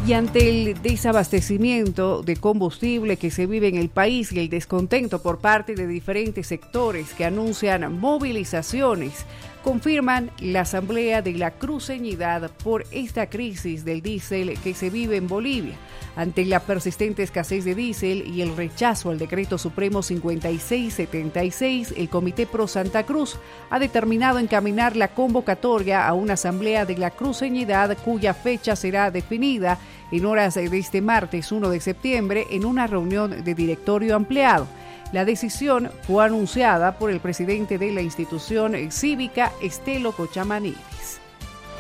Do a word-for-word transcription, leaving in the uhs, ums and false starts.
Y ante el desabastecimiento de combustible que se vive en el país y el descontento por parte de diferentes sectores que anuncian movilizaciones, confirman la Asamblea de la Cruceñidad por esta crisis del diésel que se vive en Bolivia. Ante la persistente escasez de diésel y el rechazo al Decreto Supremo cincuenta y seis setenta y seis, el Comité Pro Santa Cruz ha determinado encaminar la convocatoria a una Asamblea de la Cruceñidad cuya fecha será definida en horas de este martes uno de septiembre en una reunión de directorio ampliado. La decisión fue anunciada por el presidente de la institución cívica, Estelo Cochamani.